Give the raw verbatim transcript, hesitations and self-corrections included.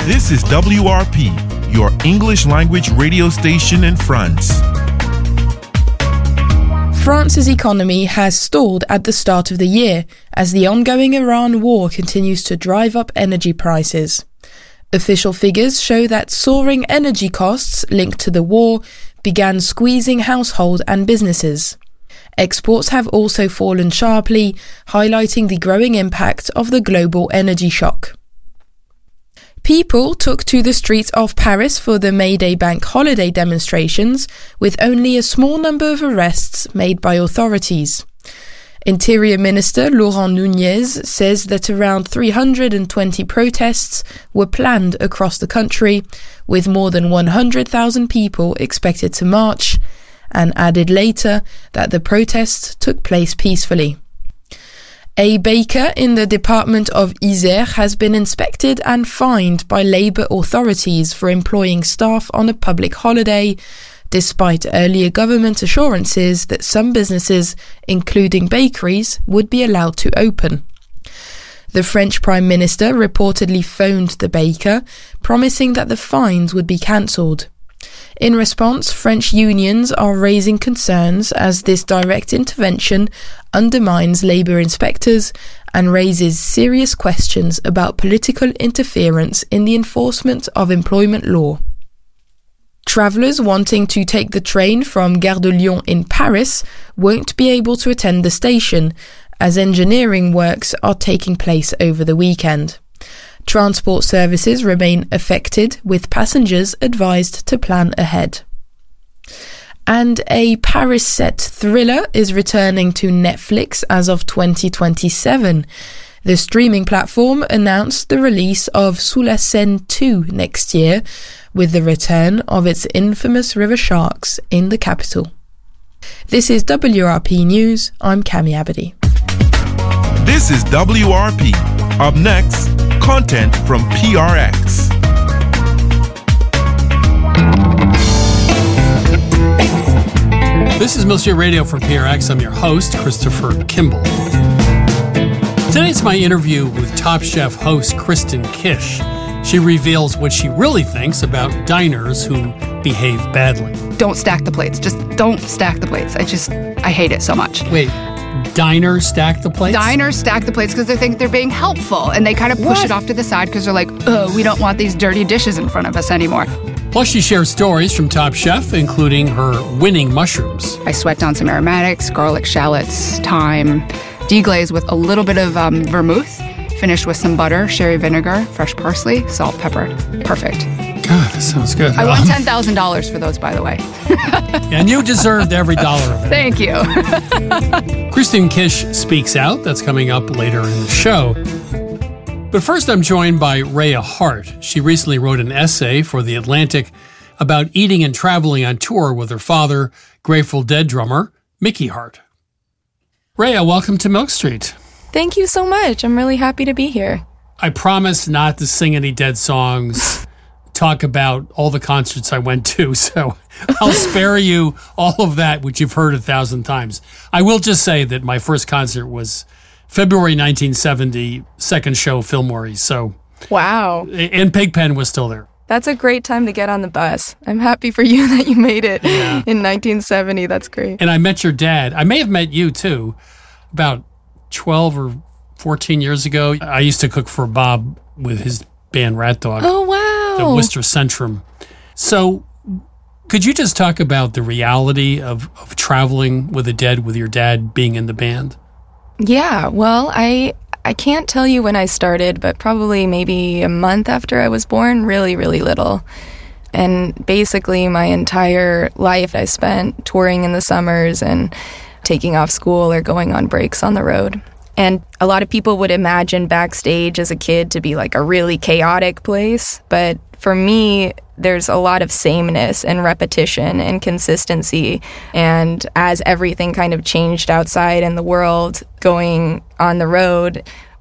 This is W R P, your English language radio station in France. France's economy has stalled at the start of the year as the ongoing Iran war continues to drive up energy prices. Official figures show that soaring energy costs linked to the war began squeezing household and businesses. Exports have also fallen sharply, highlighting the growing impact of the global energy shock. People took to the streets of Paris for the May Day bank holiday demonstrations, with only a small number of arrests made by authorities. Interior Minister Laurent Nunez says that around three hundred twenty protests were planned across the country, with more than one hundred thousand people expected to march, and added later that the protests took place peacefully. A baker in the department of Isère has been inspected and fined by labour authorities for employing staff on a public holiday, despite earlier government assurances that some businesses, including bakeries, would be allowed to open. The French Prime Minister reportedly phoned the baker, promising that the fines would be cancelled. In response, French unions are raising concerns as this direct intervention undermines labour inspectors and raises serious questions about political interference in the enforcement of employment law. Travellers wanting to take the train from Gare de Lyon in Paris won't be able to attend the station, as engineering works are taking place over the weekend. Transport services remain affected, with passengers advised to plan ahead. And a Paris-set thriller is returning to Netflix as of twenty twenty-seven. The streaming platform announced the release of Sous la Seine two next year, with the return of its infamous river sharks in the capital. This is W R P News. I'm Cami Abadi. This is W R P. Up next, content from P R X. This is Monsieur Radio from P R X. I'm your host, Christopher Kimball. Today it's my interview with Top Chef host Kristen Kish. She reveals what she really thinks about diners who behave badly. Don't stack the plates. Just don't stack the plates. I just, I hate it so much. Wait, diners stack the plates? Diners stack the plates because they think they're being helpful, and they kind of push What? it off to the side because they're like, oh, we don't want these dirty dishes in front of us anymore. Plus, she shares stories from Top Chef, including her winning mushrooms. I sweat down some aromatics, garlic, shallots, thyme, deglaze with a little bit of um, vermouth, finished with some butter, sherry vinegar, fresh parsley, salt, pepper. Perfect. God, that sounds good. I won Um, ten thousand dollars for those, by the way. And you deserved every dollar of it. Thank you. Kristen Kish Speaks Out. That's coming up later in the show. But first, I'm joined by Rhea Hart. She recently wrote an essay for The Atlantic about eating and traveling on tour with her father, Grateful Dead drummer Mickey Hart. Rhea, welcome to Milk Street. Thank you so much. I'm really happy to be here. I promise not to sing any Dead songs, talk about all the concerts I went to, so I'll spare you all of that, which you've heard a thousand times. I will just say that my first concert was February nineteen seventy, second show, Fillmore, so... Wow. And Pigpen was still there. That's a great time to get on the bus. I'm happy for you that you made it Yeah. in nineteen seventy. That's great. And I met your dad. I may have met you, too, about twelve or fourteen years ago. I used to cook for Bob with his band Rat Dog. Oh, wow. The Worcester Centrum. So could you just talk about the reality of, of traveling with the Dead with your dad being in the band? Yeah, well, I I can't tell you when I started, but probably maybe a month after I was born, really, really little. And basically my entire life I spent touring in the summers and taking off school or going on breaks on the road. And a lot of people would imagine backstage as a kid to be like a really chaotic place, but for me, there's a lot of sameness and repetition and consistency. And as everything kind of changed outside in the world, going on the road,